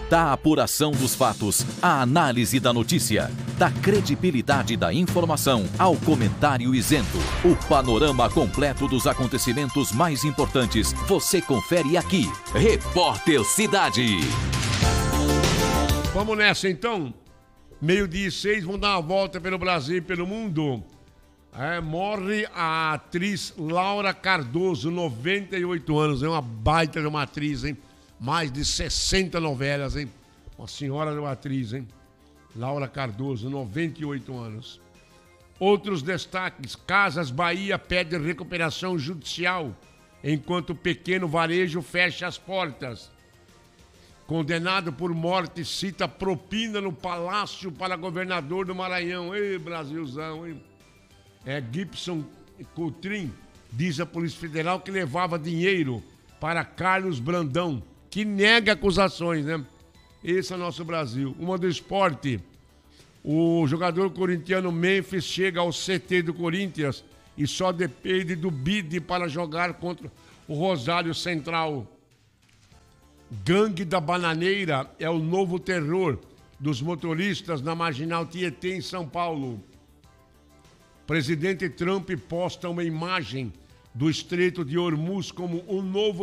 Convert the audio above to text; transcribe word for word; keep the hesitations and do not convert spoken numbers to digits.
Da apuração dos fatos, à análise da notícia, da credibilidade da informação ao comentário isento. O panorama completo dos acontecimentos mais importantes você confere aqui. Repórter Cidade. Vamos nessa então. Meio-dia e seis, vamos dar uma volta pelo Brasil e pelo mundo. É, morre a atriz Laura Cardoso, noventa e oito anos. É uma baita de uma atriz, hein? Mais de sessenta novelas, hein? Uma senhora de uma atriz, hein? Laura Cardoso, noventa e oito anos. Outros destaques. Casas Bahia pede recuperação judicial, enquanto o pequeno varejo fecha as portas. Condenado por morte cita propina no palácio para governador do Maranhão. Ei, Brasilzão, hein? É, Gibson Coutrin diz a Polícia Federal que levava dinheiro para Carlos Brandão, que nega acusações, né? Esse é o nosso Brasil. Uma do esporte. O jogador corintiano Memphis chega ao C T do Corinthians e só depende do bid para jogar contra o Rosário Central. Gangue da Bananeira é o novo terror dos motoristas na Marginal Tietê, em São Paulo. Presidente Trump posta uma imagem do Estreito de Hormuz como um novo